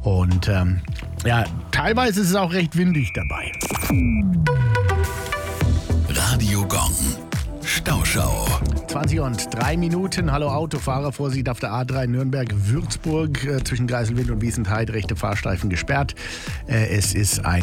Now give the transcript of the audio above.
Und teilweise ist es auch recht windig dabei. Radio Gong. Stauschau. 20:03. Hallo Autofahrer, Vorsicht auf der A3 Nürnberg-Würzburg. Zwischen Greiselwind und Wiesenthal rechte Fahrstreifen gesperrt. Es ist ein